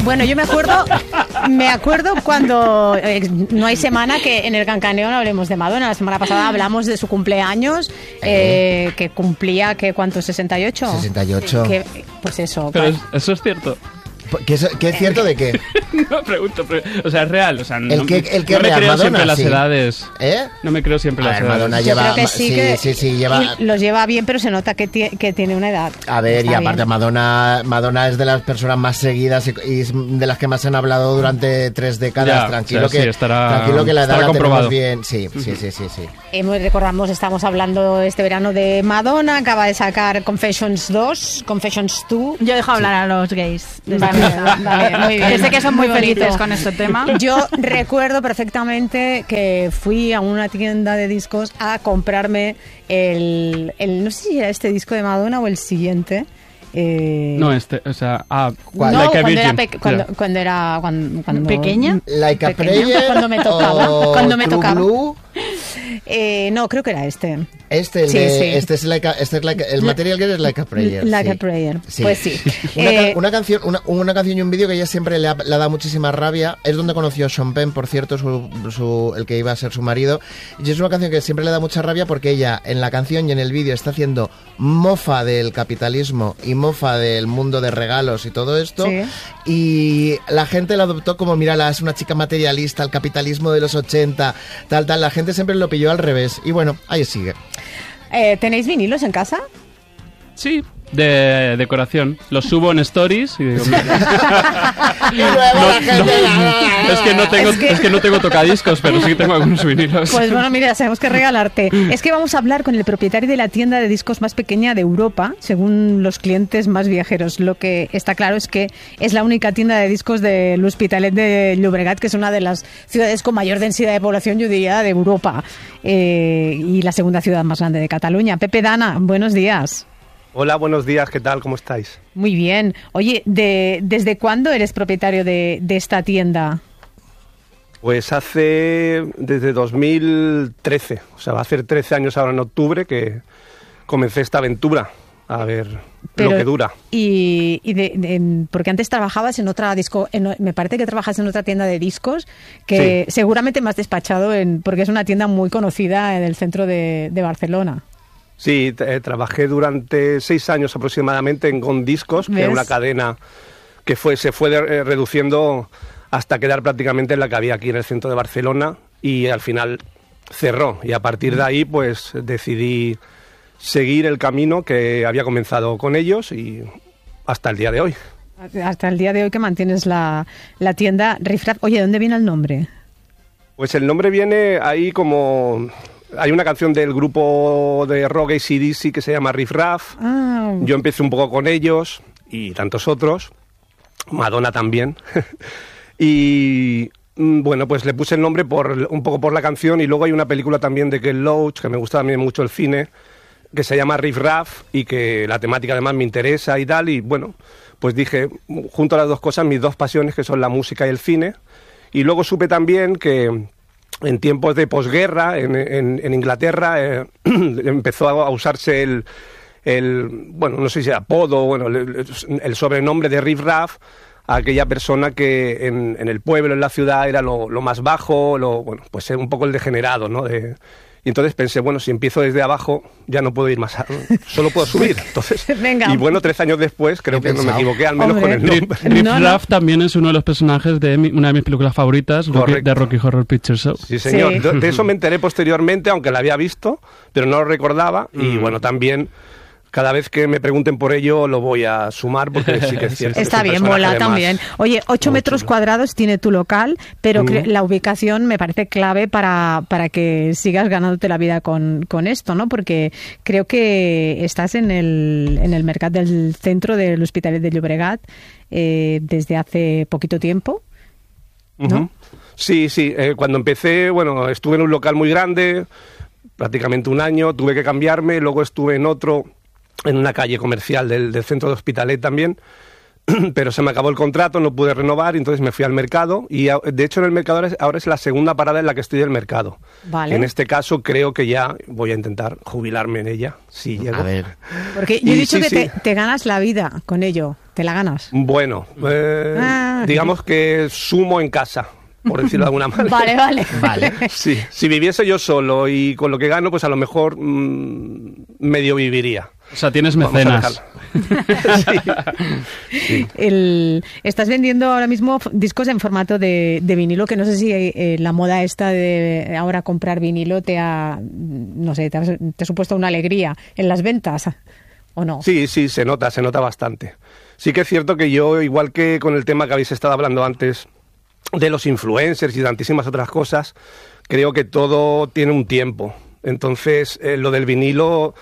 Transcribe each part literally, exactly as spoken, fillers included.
Bueno, yo me acuerdo, me acuerdo cuando eh, no hay semana que en el Cancaneo no hablemos de Madonna. La semana pasada hablamos de su cumpleaños, eh, eh, que cumplía, ¿qué, ¿cuánto? ¿sesenta y ocho? sesenta y ocho. Que, pues eso. Pero pues, es- eso es cierto. ¿Qué es, qué es cierto de qué? No pregunto, pero, o sea, es real. O sea, no, El que- el que no me real, creo Madonna, siempre las sí. edades. ¿Eh? No me creo siempre A las ver, edades. Madonna yo lleva... creo que sí, sí, que sí, sí, lleva... y los lleva bien, pero se nota que, tie- que tiene una edad. A ver, y Está aparte bien. Madonna, Madonna es de las personas más seguidas y, y es de las que más han hablado durante tres décadas. Ya, tranquilo, o sea, que, sí, estará- tranquilo que la edad estará la comprobado. tenemos bien. Sí, sí, sí, sí, sí. Hemos, recordamos, estamos hablando este verano de Madonna, acaba de sacar Confessions dos, Confessions dos. Yo dejo hablar a los gays. de Vale, esta mesa. vale, muy bien. Que sé que son muy Muy bonito. felices con este tema. Yo recuerdo perfectamente que fui a una tienda de discos a comprarme el, el no sé si era este disco de Madonna o el siguiente. Eh, No, este, o sea, ah, ¿Cuál? no, Like a cuando, era Virgin. pe- cuando, Ya. cuando era cuando, cuando- ¿Pequeña? Like a Pequeña, Prayer cuando me tocaba, o cuando me True tocaba. Blue. Eh, no, creo que era este. Este, el Sí, de- sí. este es like a- este es like a- el material que es Like a Prayer. Like sí. a Prayer. Sí. Pues sí. Una, ca- Eh, una canción, una, una canción y un vídeo que ella siempre le ha, le ha dado muchísima rabia. Es donde conoció a Sean Penn, por cierto, su, su- el que iba a ser su marido. Y es una canción que siempre le da mucha rabia porque ella en la canción y en el vídeo está haciendo mofa del capitalismo y mofa del mundo de regalos y todo esto. Sí. Y la gente lo adoptó como, mírala, es una chica materialista, el capitalismo de los ochenta, tal, tal. La gente siempre lo pilló al revés. Y bueno, ahí sigue. eh, ¿Tenéis vinilos en casa? Sí, de decoración. Los subo en stories y digo... Y luego la gente, es, que no tengo, Es que- es que no tengo tocadiscos, pero sí tengo algunos vinilos. Pues bueno, mira, sabemos que regalarte. Es que vamos a hablar con el propietario de la tienda de discos más pequeña de Europa, según los clientes más viajeros. Lo que está claro es que es la única tienda de discos del Hospitalet de Llobregat, que es una de las ciudades con mayor densidad de población, yo diría, de Europa, eh, y la segunda ciudad más grande de Cataluña. Pepe Dana, buenos días. Hola, buenos días, ¿qué tal? ¿Cómo estáis? Muy bien. Oye, de, ¿desde cuándo eres propietario de, de esta tienda? Pues hace desde dos mil trece, o sea, va a hacer trece años ahora en octubre que comencé esta aventura, a ver Pero- lo que dura. Y, y de, de- porque antes trabajabas en otra disco, en- me parece que trabajas en otra tienda de discos que Sí. seguramente me has despachado en, porque es una tienda muy conocida en el centro de, de Barcelona. Sí, t- eh, trabajé durante seis años aproximadamente en Gond Discos, que ¿Ves? era una cadena que fue, se fue de- eh, reduciendo hasta quedar prácticamente en la que había aquí en el centro de Barcelona y al final cerró. Y a partir de ahí pues decidí seguir el camino que había comenzado con ellos y hasta el día de hoy. Hasta el día de hoy que mantienes la, la tienda Riff Raff. Oye, ¿dónde viene el nombre? Pues el nombre viene ahí como... Hay una canción del grupo de rock A C D C que se llama Riff Raff. Ah, Yo empecé un poco con ellos y tantos otros. Madonna también. Y mm, bueno, pues le puse el nombre por un poco por la canción y luego hay una película también de Ken Loach, que me gusta también mucho el cine, que se llama Riff Raff y que la temática además me interesa y tal. Y bueno, pues dije, junto a las dos cosas, mis dos pasiones que son la música y el cine. Y luego supe también que en tiempos de posguerra, en, en, en Inglaterra, eh, empezó a usarse el, el, bueno, no sé si apodo, bueno, el, el sobrenombre de Riff Raff a aquella persona que en, en el pueblo, en la ciudad, era lo, lo más bajo, lo, bueno, pues un poco el degenerado, ¿no? De, y entonces pensé, bueno, si empiezo desde abajo, ya no puedo ir más, a, solo puedo subir. Entonces, Venga. y bueno, tres años después, creo He que no me pensado. equivoqué, al menos Hombre. con el Riff, nombre. Riff No, no. Raff también es uno de los personajes de mi- una de mis películas favoritas, Rocky- Correcto. de Rocky Horror Picture Show. Sí, señor. Sí. De, de eso me enteré posteriormente, aunque la había visto, pero no lo recordaba. Y bueno, también cada vez que me pregunten por ello lo voy a sumar porque sí que es cierto. que es está un bien, personaje mola además también. Oye, ocho muy metros chulo. cuadrados tiene tu local, pero cre- Ujú. la ubicación me parece clave para, para que sigas ganándote la vida con, con esto, ¿no? Porque creo que estás en el, en el mercat del centro del Hospitalet de Llobregat eh, desde hace poquito tiempo, ¿no? Ujú. Sí, sí. eh, cuando empecé, bueno, estuve en un local muy grande, prácticamente un año, tuve que cambiarme, luego estuve en otro, en una calle comercial del, del centro de Hospitalet también, pero se me acabó el contrato, no pude renovar, y entonces me fui al mercado, y a- de hecho en el mercado ahora es, ahora es la segunda parada en la que estoy del mercado. Vale. En este caso creo que ya voy a intentar jubilarme en ella, si llego. A ver. Porque yo he Y dicho sí, que sí. te, te ganas la vida con ello, te la ganas. Bueno, eh, Ah. digamos que sumo en casa, por decirlo de alguna manera. Vale, vale. Vale. Sí, si viviese yo solo y con lo que gano, pues a lo mejor mmm, medio viviría. O sea, tienes Vamos a mecenas. dejarlo. Sí. Sí. El, estás vendiendo ahora mismo f- discos en formato de, de vinilo, que no sé si eh, la moda esta de ahora comprar vinilo te ha, no sé, te ha, te ha supuesto una alegría en las ventas, ¿o no? Sí, sí, se nota, se nota bastante. Sí que es cierto que yo, igual que con el tema que habéis estado hablando antes de los influencers y de tantísimas otras cosas, creo que todo tiene un tiempo. Entonces, eh, lo del vinilo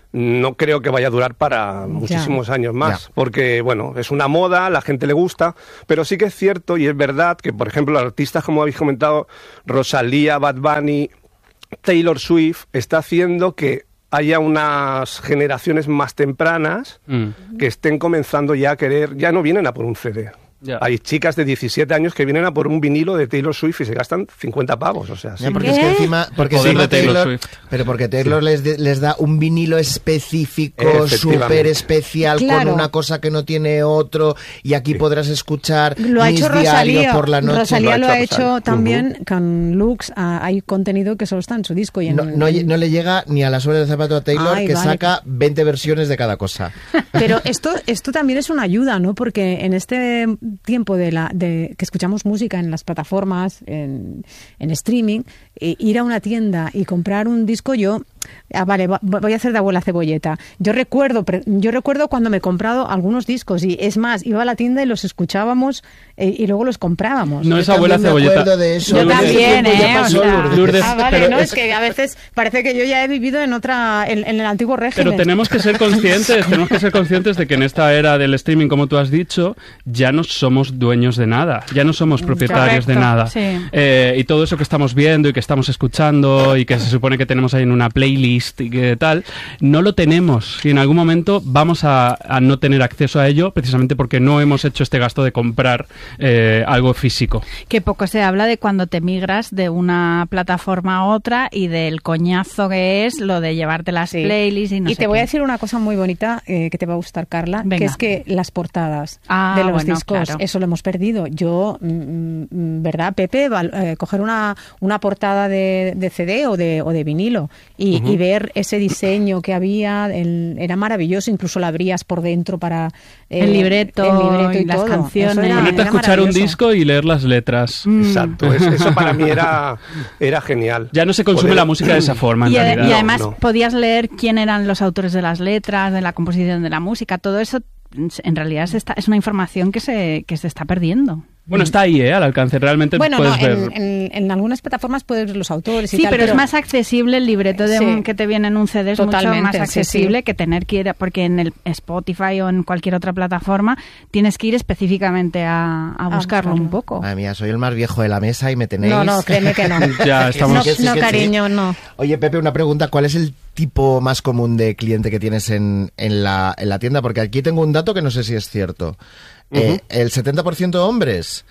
no creo que vaya a durar para muchísimos años más, Ya. porque, bueno, es una moda, la gente le gusta, pero sí que es cierto y es verdad que, por ejemplo, artistas como habéis comentado, Rosalía, Bad Bunny, Taylor Swift, está haciendo que haya unas generaciones más tempranas Mm. que estén comenzando ya a querer, ya no vienen a por un C D. Ya. Hay chicas de diecisiete años que vienen a por un vinilo de Taylor Swift y se gastan cincuenta pavos, o sea, sí. Ya, porque ¿Qué? es que encima, porque Poder encima de Taylor Taylor, Swift. pero porque Taylor les, de- les da un vinilo específico, Efectivamente. súper especial, Claro. con una cosa que no tiene otro, y aquí podrás escuchar Lo ha mis hecho diarios Rosalía. por la noche. Rosalía lo Lo ha ha hecho hecho Rosalía. también con Lux. ah, hay contenido que solo está en su disco. Y en, No, no, no le llega ni a la suela del zapato a Taylor, Ay, que vale. saca veinte versiones de cada cosa. Pero esto, esto también es una ayuda, ¿no? Porque en este tiempo de la, de que escuchamos música en las plataformas, en, en streaming, eh, ir a una tienda y comprar un disco, yo, ah, vale, va- voy a hacer de abuela cebolleta. Yo recuerdo, pre- yo recuerdo cuando me he comprado algunos discos y es más, iba a la tienda y los escuchábamos eh, y luego los comprábamos. No Yo es abuela también me cebolleta. acuerdo de eso. Yo Ese también, tiempo ya ¿eh? pasó, O sea, Lourdes. Lourdes, ah, vale, pero no, es- es que a veces parece que yo ya he vivido en otra, en, en el antiguo régimen. Pero tenemos que ser conscientes, tenemos que ser conscientes de que en esta era del streaming, como tú has dicho, ya no somos dueños de nada, ya no somos propietarios de Correcto, nada. sí. Eh, y todo eso que estamos viendo y que estamos escuchando y que se supone que tenemos ahí en una playlist y que tal, no lo tenemos. Y en algún momento vamos a, a no tener acceso a ello precisamente porque no hemos hecho este gasto de comprar eh, algo físico. Que poco se habla de cuando te migras de una plataforma a otra y del coñazo que es lo de llevarte las Sí. playlists y no y sé te voy qué. a decir una cosa muy bonita eh, que te va a gustar, Carla, Venga. que es que las portadas Ah, de los bueno, discos, claro. eso lo hemos perdido. Yo, mm, mm, ¿verdad, Pepe? Val- eh, coger una, una portada de, de C D o de, o de vinilo y, y ver ese diseño que había, el- era maravilloso, incluso la abrías por dentro para... eh, El libreto el libreto y las todo. canciones. Eso era- Ponerte a era escuchar un maravilloso. disco y leer las letras. Mm. Exacto, es- eso para mí era, era genial. Ya no se consume Poder- la música de esa forma, en Y, ade- realidad. y además no. podías leer quién eran los autores de las letras, de la composición de la música, todo eso en realidad se está, es una información que se, que se está perdiendo. Bueno, está ahí, ¿eh? Al alcance. Realmente Bueno, puedes no, ver... en, en- en algunas plataformas puedes ver los autores y Sí, tal, pero, es más accesible el libreto de Sí. un- que te viene en un C D, es mucho Totalmente, más sí, accesible sí. que tener que ir, porque en el Spotify o en cualquier otra plataforma tienes que ir específicamente a, a buscarlo un buscarlo. poco. Madre mía, soy el más viejo de la mesa y me tenéis... No, no, créeme que no. Ya estamos... No, que sí, no, que sí. cariño, no. Oye, Pepe, una pregunta. ¿Cuál es el tipo más común de cliente que tienes en, en, la, en la tienda? Porque aquí tengo un dato que no sé si es cierto. Eh, el setenta por ciento hombres.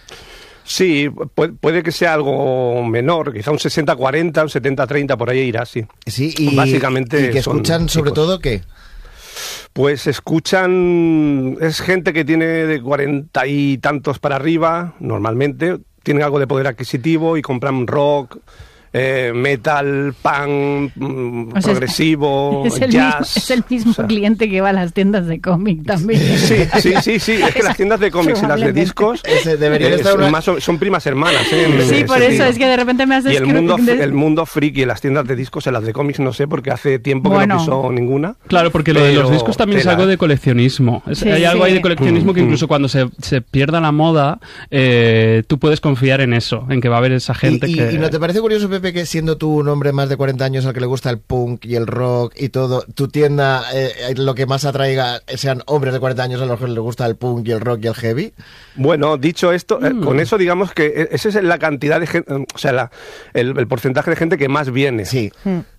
Sí, pu- puede que sea algo menor, quizá un sesenta cuarenta, un setenta treinta, por ahí irá, sí. Sí, y, Básicamente y que son escuchan sobre chicos. todo qué. Pues escuchan, es gente que tiene de cuarenta y tantos para arriba, normalmente, tienen algo de poder adquisitivo y compran rock, eh, metal, punk, mm, O sea, es- progresivo, es, el jazz. mismo, es el mismo o sea, cliente que va a las tiendas de cómic también. Sí, sí, sí, sí, es que las tiendas de cómics y las de Probablemente. discos Ese debería eh, estar son, una- más o- son primas hermanas. ¿eh? en Sí, ese por eso sentido. es que de repente me has Y el descrito... mundo, el mundo friki en las tiendas de discos, en las de cómics, no sé, porque hace tiempo que Bueno. no piso ninguna. Claro, porque lo de Pero los discos también es tela, algo ¿eh? de coleccionismo. Es- Sí, hay algo sí. ahí de coleccionismo que Mm, incluso cuando se, se pierda la moda, eh, tú puedes confiar en eso, en que va a haber esa gente y, y- que... y ¿no te parece curioso, Pepe, que siendo tú un hombre más de cuarenta años al que le gusta el punk y el rock y todo, tu tienda eh, lo que más atraiga sean hombres de cuarenta años a los que les gusta el punk y el rock y el heavy? Bueno, dicho esto, eh, Mm. con eso digamos que e- esa es la cantidad de gente, o sea, la- el, el porcentaje de gente que más viene. Sí.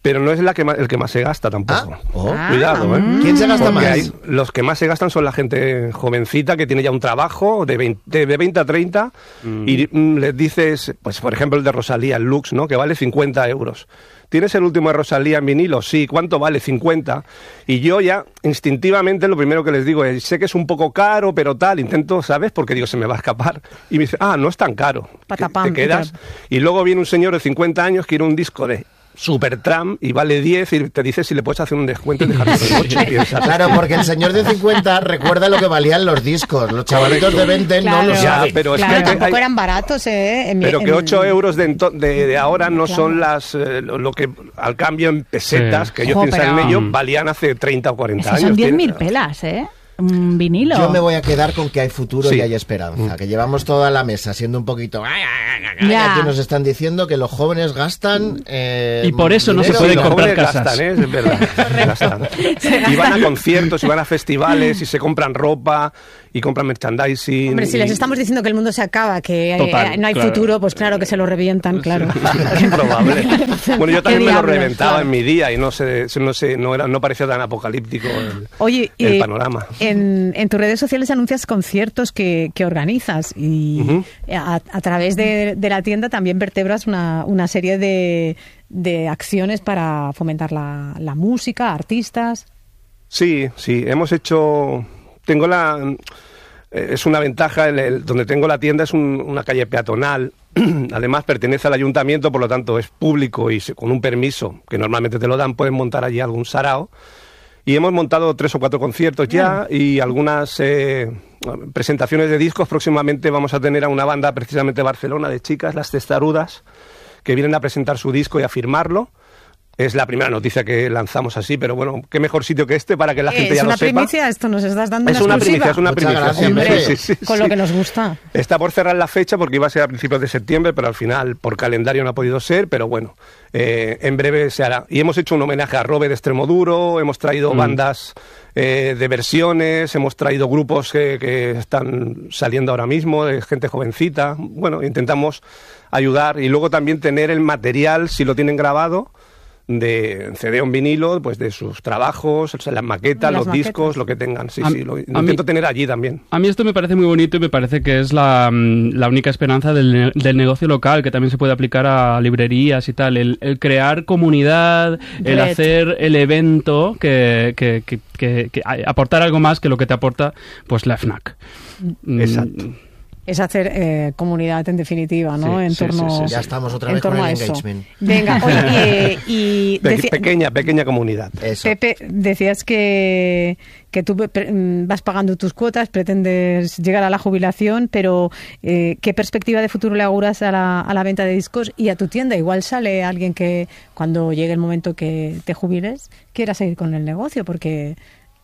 pero no es la que más, el que más se gasta tampoco. Ah, oh. Cuidado, ¿eh? ¿Quién se gasta Porque más? hay- los que más se gastan son la gente jovencita que tiene ya un trabajo de veinte, de veinte a treinta Mm. y mm, les dices, pues por ejemplo el de Rosalía, el Lux, ¿no? Que vale cincuenta euros. ¿Tienes el último de Rosalía en vinilo? Sí. ¿Cuánto vale? cincuenta. Y yo ya, instintivamente, lo primero que les digo es, sé que es un poco caro, pero tal, intento, ¿sabes? Porque digo, se me va a escapar. Y me dice, ah, no es tan caro. Que Patapam, te quedas. y tal. Y luego viene un señor de cincuenta años que quiere un disco de Supertramp y vale diez y te dice si le puedes hacer un descuento y dejarlo en ocho. Y piensas, Claro, porque el señor de cincuenta recuerda lo que valían los discos. Los chavalitos de veinte no lo Ya, saben. pero es Claro, que tampoco hay- eran baratos, ¿eh? En mi- Pero que en- ocho euros de, ento- de, de ahora no Claro. son las eh, lo, lo que al cambio en pesetas, Sí. que ellos Ojo, piensan en pero- ello, Mm. valían hace treinta o cuarenta Esos años. son diez Tiene- mil pelas, ¿eh? Un vinilo. Yo me voy a quedar con que hay futuro Sí. y hay esperanza. Que llevamos toda la mesa siendo un poquito... "Ay, ay, ay, ay", Ya. Aquí nos están diciendo que los jóvenes gastan... eh, Y por eso no se dinero. pueden los comprar jóvenes casas. gastan, ¿eh? Es verdad. gastan. Y van a conciertos, y van a festivales, y se compran ropa, y compran merchandising. Hombre, si y- les estamos diciendo que el mundo se acaba, que eh, Total, no hay claro. futuro, pues claro que se lo revientan, claro. Es probable. Bueno, yo también ¿Qué me lo diablos? reventaba Claro. en mi día y no sé, no sé, no era, no parecía tan apocalíptico el, Oye, el eh, panorama. En, en tus redes sociales anuncias conciertos que, que organizas y Ujú. a, a través de, de la tienda también vertebras una, una serie de, de acciones para fomentar la, la música, artistas. Sí, sí, hemos hecho... Tengo la... eh, Es una ventaja, el, el- donde tengo la tienda es un- una calle peatonal, además pertenece al ayuntamiento, por lo tanto es público y se- con un permiso, que normalmente te lo dan, pueden montar allí algún sarao. Y hemos montado tres o cuatro conciertos ya y algunas eh, presentaciones de discos. Próximamente vamos a tener a una banda precisamente de Barcelona, de chicas, Las Testarudas, que vienen a presentar su disco y a firmarlo. Es la primera noticia que lanzamos así, pero bueno, qué mejor sitio que este para que la Eh, gente es ya una lo sepa. primicia, esto nos estás dando Es una una exclusiva. primicia, es una Muchas primicia. gracias, Hombre, Pepe. sí, sí, Con sí. lo que nos gusta. Está por cerrar la fecha porque iba a ser a principios de septiembre, pero al final por calendario no ha podido ser, pero bueno, eh, en breve se hará. Y hemos hecho un homenaje a Robe de Extremoduro, hemos traído Mm. bandas eh, de versiones, hemos traído grupos que, que están saliendo ahora mismo, de gente jovencita. Bueno, intentamos ayudar y luego también tener el material, si lo tienen grabado, de C D o en vinilo, pues de sus trabajos, o sea, las maquetas, Las los maquetas. discos, lo que tengan. Sí, A- sí, lo a intento mí- tener allí también. A mí esto me parece muy bonito y me parece que es la, mm, la única esperanza del, ne- del negocio local, que también se puede aplicar a librerías y tal. El, el crear comunidad, el Red. hacer el evento, que, que, que, que- que a- aportar algo más que lo que te aporta pues la FNAC. Mm, Exacto. Es hacer eh, comunidad en definitiva, ¿no? Sí, en sí, torno, sí, sí, sí. Ya estamos otra en vez con torno el a eso. engagement. Venga, oye, y, y Pe- deci- pequeña, pequeña comunidad. Eso. Pepe, decías que, que tú pre- mm, vas pagando tus cuotas, pretendes llegar a la jubilación, pero eh, ¿qué perspectiva de futuro le auguras a la, a la venta de discos y a tu tienda? Igual sale alguien que cuando llegue el momento que te jubiles quiera seguir con el negocio, porque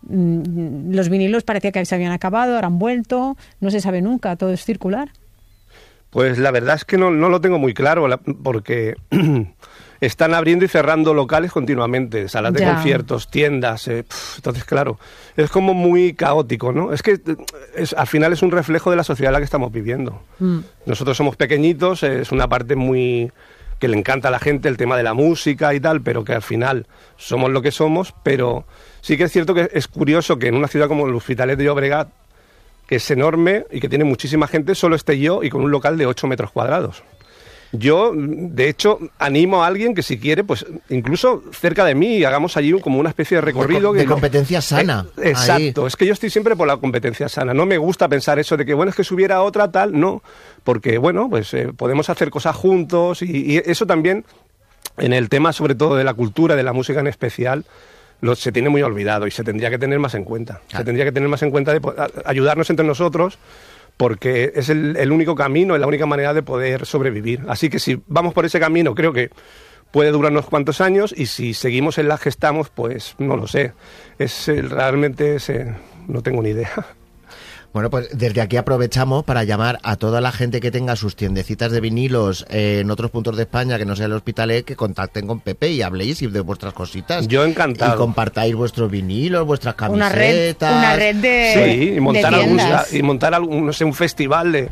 mm, los vinilos parecía que se habían acabado, ahora han vuelto, no se sabe nunca, todo es circular. Pues la verdad es que no, no lo tengo muy claro, la- porque están abriendo y cerrando locales continuamente, salas de Ya. conciertos, tiendas, eh, pf, entonces claro, es como muy caótico, ¿no? Es que eh, es, al final es un reflejo de la sociedad en la que estamos viviendo. Mm. Nosotros somos pequeñitos, es una parte muy que le encanta a la gente el tema de la música y tal, pero que al final somos lo que somos, pero sí que es cierto que es curioso que en una ciudad como el Hospitalet de Llobregat, que es enorme y que tiene muchísima gente, solo esté yo y con un local de ocho metros cuadrados. Yo, de hecho, animo a alguien que si quiere, pues incluso cerca de mí, hagamos allí un- como una especie de recorrido. De que no- competencia sana. Eh, exacto, es que yo estoy siempre por la competencia sana. No me gusta pensar eso de que, bueno, es que si hubiera otra tal, no. Porque, bueno, pues eh, podemos hacer cosas juntos y, y eso también, en el tema sobre todo de la cultura, de la música en especial, lo, se tiene muy olvidado y se tendría que tener más en cuenta. Se tendría que tener más en cuenta de po- a- ayudarnos entre nosotros porque es el, el único camino, es la única manera de poder sobrevivir. Así que si vamos por ese camino, creo que puede durar unos cuantos años y si seguimos en la que estamos, pues no lo sé. Es eh, realmente es, eh, no tengo ni idea. Bueno, pues desde aquí aprovechamos para llamar a toda la gente que tenga sus tiendecitas de vinilos eh, en otros puntos de España, que no sea el Hospitalet, que contacten con Pepe y habléis y de vuestras cositas. Yo encantado. Y compartáis vuestros vinilos, vuestras Una red, camisetas. una red de, Sí, y montar, de algún, tiendas. y montar algún, no sé, un festival de,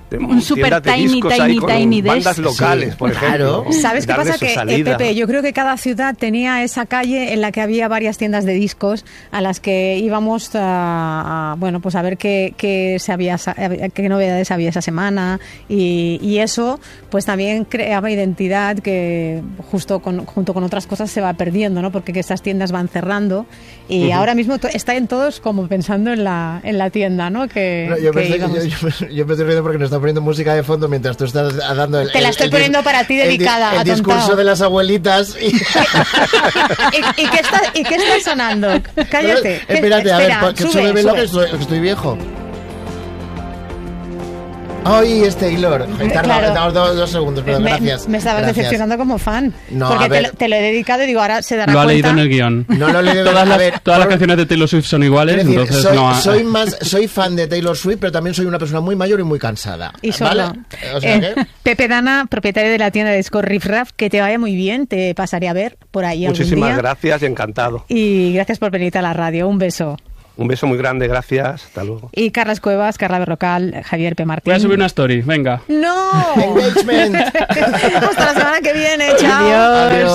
de Un super tiendas de tiny, discos tiny, ahí con tiny bandas desk. locales, Sí, por claro. ejemplo. ¿Sabes qué Darle pasa? su Que, eh, salida. Pepe, yo creo que cada ciudad tenía esa calle en la que había varias tiendas de discos a las que íbamos a, a, bueno, pues a ver qué, qué, se había, qué novedades había esa semana y, y eso pues también creaba identidad que justo con, junto con otras cosas se va perdiendo, ¿no? Porque que estas tiendas van cerrando y uh-huh. ahora mismo to- están todos como pensando en la, en la tienda, ¿no? Que, no, yo, que pensé, yo, yo, yo me estoy riendo porque nos está poniendo música de fondo mientras tú estás dando el... Te la estoy el, poniendo el, para ti dedicada, El, el discurso de las abuelitas. Y... ¿Y, y, qué está, ¿Y qué está sonando? Cállate. No, espérate, a espera, ver, que sube, sube, sube. Que, estoy, que estoy viejo. Ay, es Taylor. Tarda Claro. dos, dos segundos, pero me, gracias. Me estabas gracias. decepcionando como fan. No, porque a ver. te, lo, te lo he dedicado y digo, ahora se dará Lo ha cuenta. leído en el guión. No lo he leído. Todas, a las, ver, todas por... las canciones de Taylor Swift son iguales, decir, entonces soy, no... soy, más, soy fan de Taylor Swift, pero también soy una persona muy mayor y muy cansada. Y solo. ¿Vale? O sea, eh, Pepe Dana, propietario de la tienda de discos Riff Raff, que te vaya muy bien, te pasaré a ver por ahí algún Muchísimas día. gracias y encantado. Y gracias por venir a la radio. Un beso. Un beso muy grande, gracias. Hasta luego. Y Carlas Cuevas, Carla Berrocal, Javier P. Martín. Voy a subir una story, venga. ¡No! Engagement. Hasta la semana que viene. Chao. Adiós. Adiós.